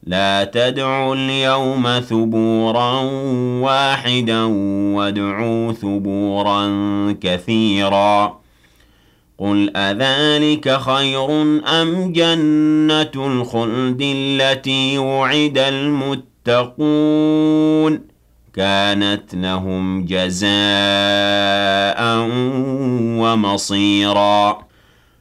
لا تدعوا اليوم ثبورا واحدا وادعوا ثبورا كثيرا قل أذلك خير أم جنة الخلد التي وعد المتقون كانت لهم جزاء ومصيرا